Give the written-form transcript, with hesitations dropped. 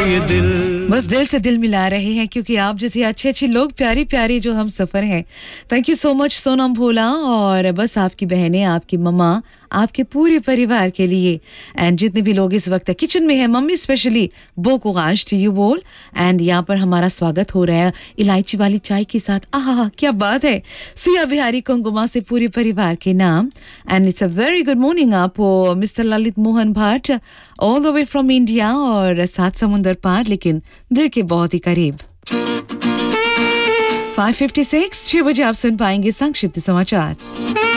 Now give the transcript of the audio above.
ये दिल। बस दिल से दिल मिला रहे हैं क्योंकि आप जैसे अच्छे अच्छे लोग, प्यारे प्यारे जो हम सफर हैं। Thank you so much Sonam Bhola. और बस आपकी बहनें, आपकी मम्मा, आपके पूरे परिवार के लिए एंड जितने भी लोग इस वक्त किचन में हैं, मम्मी स्पेशली बो को आज टू यू बोल। एंड यहाँ पर हमारा स्वागत हो रहा है इलायची वाली चाय के साथ। आहा क्या बात है। सिया बिहारी कुंकुमा से पूरे परिवार के नाम। And it's a very good morning आपको mister Lalit Mohan Bhatt all the way from India, और सात समुंदर पार लेकिन दिल के बहुत ही करीब। 5:56 6 बजे आप सुन पाएंगे संक्षिप्त समाचार।